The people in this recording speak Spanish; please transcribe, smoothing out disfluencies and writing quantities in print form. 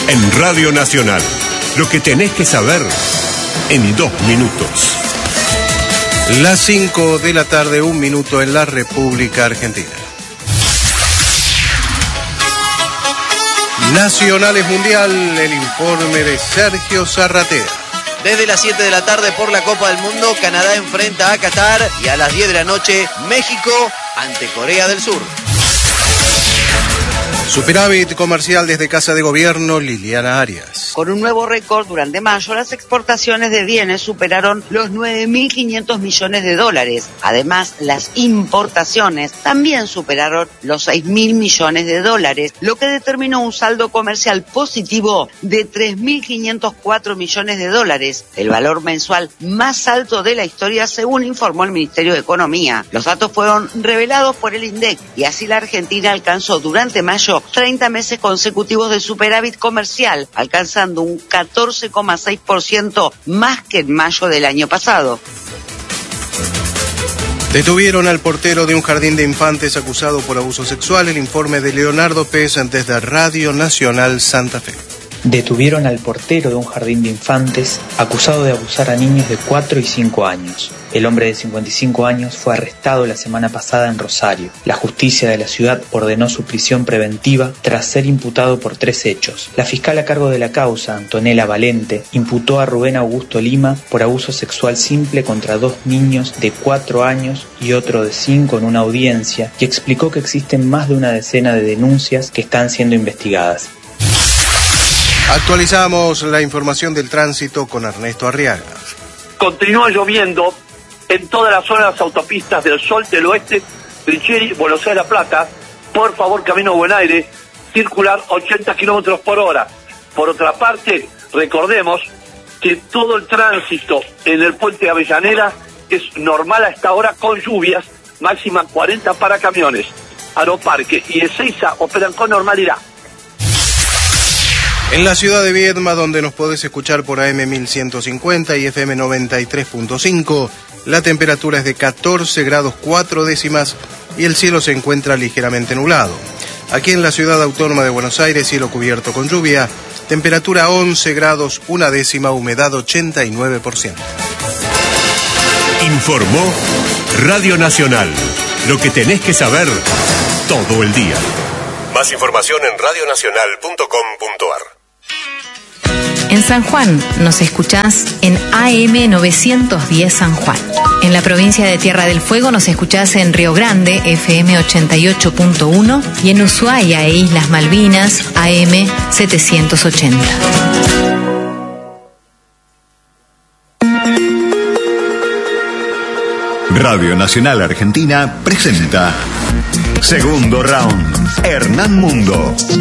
En Radio Nacional, lo que tenés que saber en 2 minutos. Las 5 de la tarde, 1 minuto en la República Argentina. Nacionales Mundial, el informe de Sergio Zarratea. Desde las 7 de la tarde por la Copa del Mundo, Canadá enfrenta a Qatar y a las 10 de la noche, México ante Corea del Sur. Superávit comercial desde Casa de Gobierno, Liliana Arias. Con un nuevo récord, durante mayo las exportaciones de bienes superaron los 9.500 millones de dólares. Además, las importaciones también superaron los 6.000 millones de dólares, lo que determinó un saldo comercial positivo de 3.504 millones de dólares, el valor mensual más alto de la historia, según informó el Ministerio de Economía. Los datos fueron revelados por el INDEC y así la Argentina alcanzó durante mayo 30 meses consecutivos de superávit comercial, alcanzando un 14,6% más que en mayo del año pasado. Detuvieron al portero de un jardín de infantes acusado por abuso sexual. El informe de Leonardo Pez desde Radio Nacional Santa Fe. Detuvieron al portero de un jardín de infantes acusado de abusar a niños de 4 y 5 años. El hombre de 55 años fue arrestado la semana pasada en Rosario. La justicia de la ciudad ordenó su prisión preventiva tras ser imputado por 3 hechos. La fiscal a cargo de la causa, Antonella Valente, imputó a Rubén Augusto Lima por abuso sexual simple contra 2 niños de 4 años y otro de 5 en una audiencia y explicó que existen más de una decena de denuncias que están siendo investigadas. Actualizamos la información del tránsito con Ernesto Arriaga. Continúa lloviendo en todas las zonas de las autopistas del Sol, del Oeste, Trincheri, Buenos Aires, La Plata. Por favor, camino Buen Aire, circular 80 kilómetros por hora. Por otra parte, recordemos que todo el tránsito en el puente de Avellaneda es normal a esta hora con lluvias, máxima 40 para camiones. Aeroparque y Ezeiza operan con normalidad. En la ciudad de Viedma, donde nos podés escuchar por AM 1150 y FM 93.5, la temperatura es de 14 grados 4 décimas y el cielo se encuentra ligeramente nublado. Aquí en la ciudad autónoma de Buenos Aires, cielo cubierto con lluvia, temperatura 11 grados 1 décima, humedad 89%. Informó Radio Nacional, lo que tenés que saber todo el día. Más información en radionacional.com.ar. En San Juan nos escuchás en AM 910 San Juan. En la provincia de Tierra del Fuego nos escuchás en Río Grande, FM 88.1, y en Ushuaia e Islas Malvinas, AM 780. Radio Nacional Argentina presenta Segundo Round. Hernán Mundo.